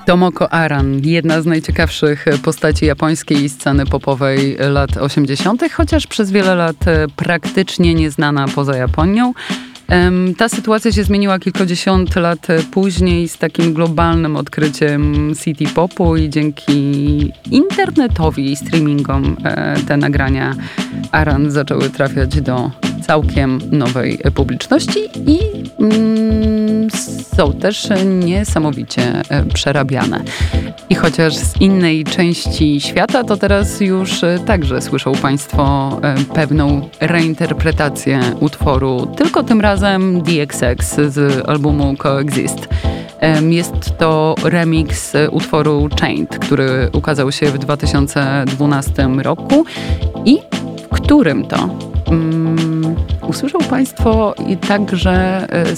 Tomoko Aran, jedna z najciekawszych postaci japońskiej sceny popowej lat 80., chociaż przez wiele lat praktycznie nieznana poza Japonią. Ta sytuacja się zmieniła kilkadziesiąt lat później z takim globalnym odkryciem city popu i dzięki internetowi i streamingom te nagrania Aran zaczęły trafiać do całkiem nowej publiczności i są też niesamowicie przerabiane. I chociaż z innej części świata, to teraz już także słyszą Państwo pewną reinterpretację utworu, tylko tym razem DXX z albumu Coexist. Jest to remix utworu Chained, który ukazał się w 2012 roku i w którym to usłyszą Państwo i także